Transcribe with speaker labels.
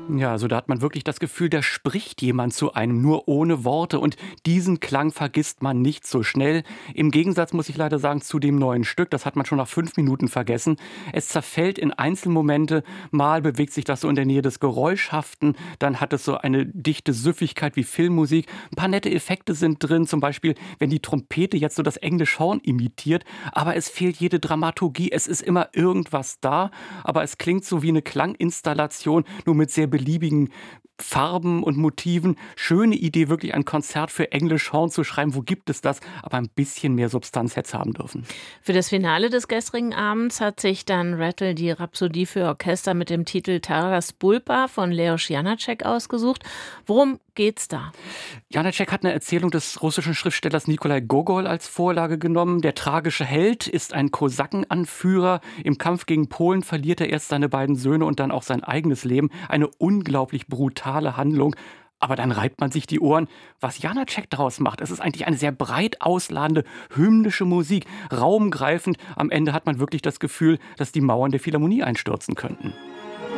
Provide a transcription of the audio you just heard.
Speaker 1: Ja, also da hat man wirklich das Gefühl, da spricht jemand zu einem, nur ohne Worte. Und diesen Klang vergisst man nicht so schnell. Im Gegensatz muss ich leider sagen zu dem neuen Stück, das hat man schon nach 5 Minuten vergessen. Es zerfällt in Einzelmomente. Mal bewegt sich das so in der Nähe des Geräuschhaften, dann hat es so eine dichte Süffigkeit wie Filmmusik. Ein paar nette Effekte sind drin, zum Beispiel, wenn die Trompete jetzt so das englische Horn imitiert. Aber es fehlt jede Dramaturgie. Es ist immer irgendwas da, aber es klingt so wie eine Klanginstallation, nur mit sehr beliebigen Farben und Motiven. Schöne Idee, wirklich ein Konzert für English Horn zu schreiben. Wo gibt es das? Aber ein bisschen mehr Substanz hätte es haben dürfen.
Speaker 2: Für das Finale des gestrigen Abends hat sich dann Rattle die Rhapsodie für Orchester mit dem Titel Taras Bulba von Leos Janáček ausgesucht. Worum geht's da?
Speaker 1: Janáček hat eine Erzählung des russischen Schriftstellers Nikolai Gogol als Vorlage genommen. Der tragische Held ist ein Kosakenanführer. Im Kampf gegen Polen verliert er erst seine beiden Söhne und dann auch sein eigenes Leben. Eine unglaublich brutale Handlung. Aber dann reibt man sich die Ohren, was Janáček daraus macht. Es ist eigentlich eine sehr breit ausladende, hymnische Musik, raumgreifend. Am Ende hat man wirklich das Gefühl, dass die Mauern der Philharmonie einstürzen könnten.